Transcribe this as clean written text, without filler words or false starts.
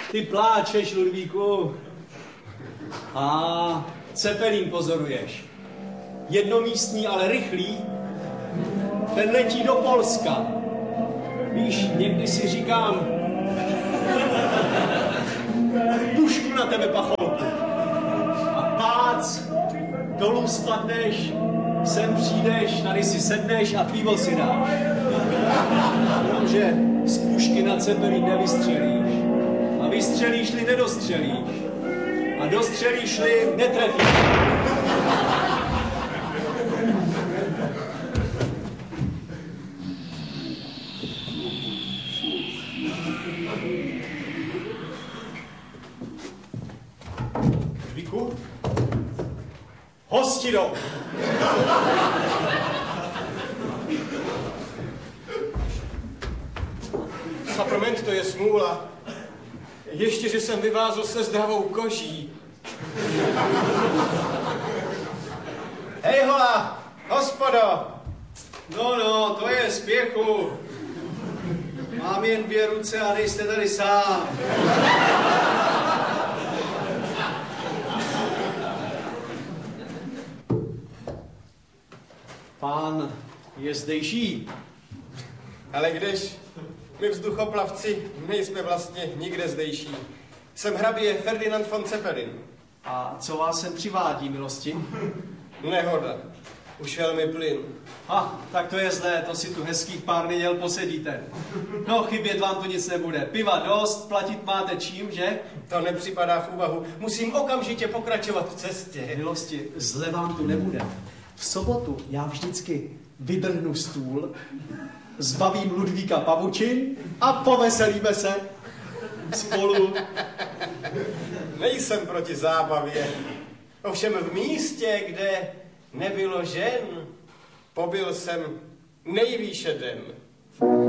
Ty pláčeš, Ludvíku. A Cepelín pozoruješ. Jednomístný, ale rychlý. Ten letí do Polska. Víš, někdy si říkám, pušku na tebe, pacholku. A pác, dolů spadneš, sem přijdeš, tady si sedneš a pivo si dáš. Jenomže z pušky na Cepelín nevystřelíš. A vystřelíš-li, nedostřelíš. A dostřelíš-li, netrefíš. Ludvíku? Hosti jdou. Saprament, to je smůla. Ještě, že jsem vyvázl se zdravou koží. Hej hola, hospodo! No, to je spěchu. Mám jen 2 ruce a nejste tady sám. Pán je zdejší. Ale když my vzduchoplavci nejsme vlastně nikde zdejší. Jsem hrabě Ferdinand von Zeppelin. A co vás sem přivádí, milosti? Nehoda. Ušel mi plyn. Tak to je zlé, to si tu hezkých pár neděl posedíte. No, chybět vám tu nic nebude. Piva dost, platit máte čím, že? To nepřipadá v úvahu. Musím okamžitě pokračovat v cestě. Milosti, zle vám tu nebude. V sobotu já vždycky vydrhnu stůl, zbavím Ludvíka pavučin a poveselíme se spolu. Nejsem proti zábavě. Ovšem v místě, kde nebylo žen, pobyl jsem nejvýše den.